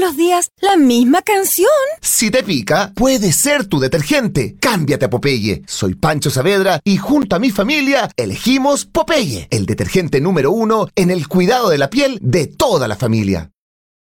los días la misma canción. Si te pica, puede ser tu detergente. Cámbiate a Popeye. Soy Pancho Saavedra y junto a mi familia elegimos Popeye, el detergente número 1 en el cuidado de la piel de toda la familia.